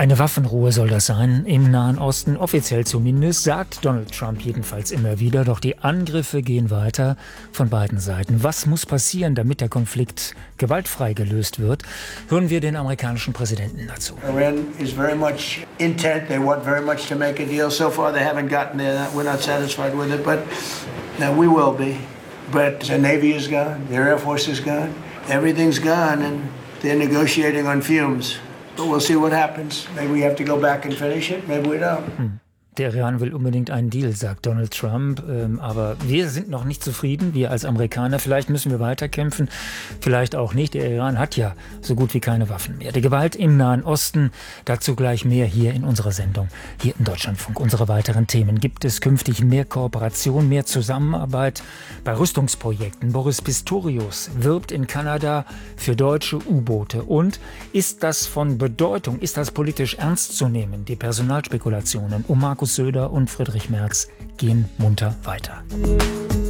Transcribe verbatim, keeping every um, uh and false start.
Eine Waffenruhe soll das sein, im Nahen Osten offiziell zumindest, sagt Donald Trump jedenfalls immer wieder. Doch die Angriffe gehen weiter von beiden Seiten. Was muss passieren, damit der Konflikt gewaltfrei gelöst wird? Hören wir den amerikanischen Präsidenten dazu. Iran is very much intent. They want very much to make a deal. So far they haven't gotten there. We're not satisfied with it, but now we will be. But the Navy is gone. Their Air Force is gone. Everything's gone, and they're negotiating on fumes. But we'll see what happens. Maybe we have to go back and finish it. Maybe we don't. Hm. Der Iran will unbedingt einen Deal, sagt Donald Trump. Ähm, aber wir sind noch nicht zufrieden, wir als Amerikaner. Vielleicht müssen wir weiterkämpfen, vielleicht auch nicht. Der Iran hat ja so gut wie keine Waffen mehr. Die Gewalt im Nahen Osten, dazu gleich mehr hier in unserer Sendung, hier im Deutschlandfunk. Unsere weiteren Themen. Gibt es künftig mehr Kooperation, mehr Zusammenarbeit bei Rüstungsprojekten? Boris Pistorius wirbt in Kanada für deutsche U-Boote. Und ist das von Bedeutung, ist das politisch ernst zu nehmen, die Personalspekulationen um Markus Söder und Friedrich Merz gehen munter weiter.